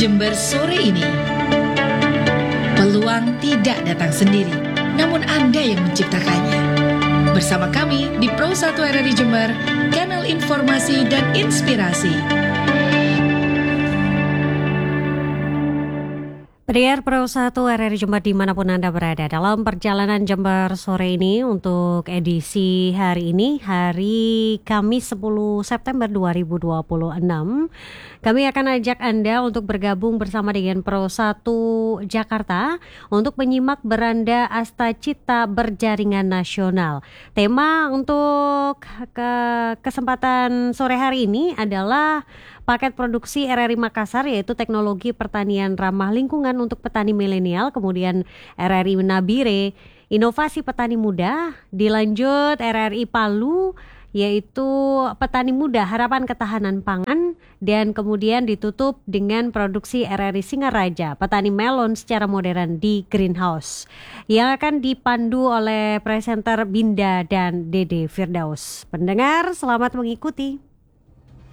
Jember sore ini. Peluang tidak datang sendiri, namun Anda yang menciptakannya. Bersama kami di Pro 1 RRI Jember, kanal informasi dan inspirasi. Pendengar Pro 1 RRI Jember dimanapun Anda berada, dalam perjalanan Jember sore ini untuk edisi hari ini, hari Kamis 10 September 2026, kami akan ajak Anda untuk bergabung bersama dengan Pro 1 Jakarta untuk menyimak Beranda Asta Cita Berjaringan Nasional. Tema untuk kesempatan sore hari ini adalah paket produksi RRI Makassar, yaitu teknologi pertanian ramah lingkungan untuk petani milenial, kemudian RRI Nabire, inovasi petani muda, dilanjut RRI Palu, yaitu petani muda harapan ketahanan pangan, dan kemudian ditutup dengan produksi RRI Singaraja, petani melon secara modern di greenhouse, yang akan dipandu oleh presenter Binda dan Dede Firdaus. Pendengar, selamat mengikuti.